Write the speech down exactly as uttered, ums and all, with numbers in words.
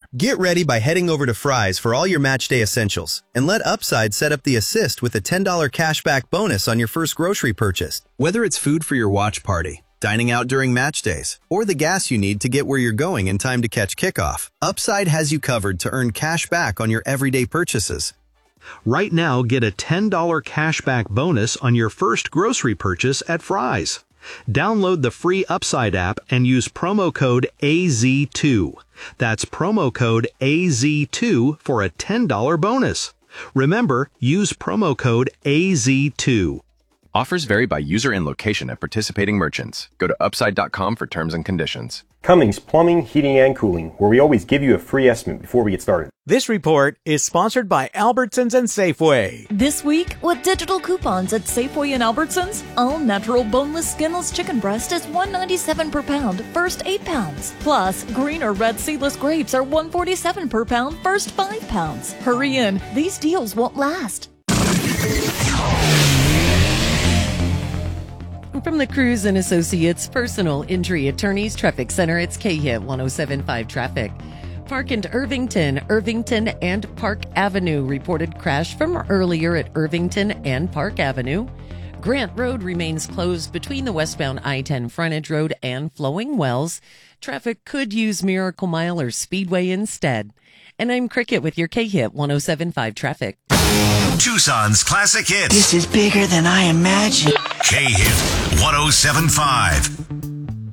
Get ready by heading over to Fry's for all your match day essentials, and let Upside set up the assist with a ten dollars cashback bonus on your first grocery purchase. Whether it's food for your watch party, dining out during match days, or the gas you need to get where you're going in time to catch kickoff, Upside has you covered to earn cash back on your everyday purchases. Right now, get a ten dollars cashback bonus on your first grocery purchase at Fry's. Download the free Upside app and use promo code A Z two. That's promo code A Z two for a ten dollars bonus. Remember, use promo code A Z two. Offers vary by user and location at participating merchants. Go to upside dot com for terms and conditions. Cummings Plumbing, Heating, and Cooling, where we always give you a free estimate before we get started. This report is sponsored by Albertsons and Safeway. This week, with digital coupons at Safeway and Albertsons, all natural boneless skinless chicken breast is one dollar and ninety-seven cents per pound, first eight pounds. Plus, green or red seedless grapes are one dollar and forty-seven cents per pound, first five pounds. Hurry in, these deals won't last. From the Cruz and Associates Personal Injury Attorneys Traffic Center, it's K-Hit one oh seven point five traffic. Park and Irvington, Irvington and Park Avenue reported crash from earlier at Irvington and Park Avenue. Grant Road remains closed between the westbound I ten frontage road and Flowing Wells. Traffic could use Miracle Mile or Speedway instead. And I'm Cricket with your K-Hit one oh seven point five traffic. Tucson's classic hits. This is bigger than I imagined. K-Hit one oh seven point five.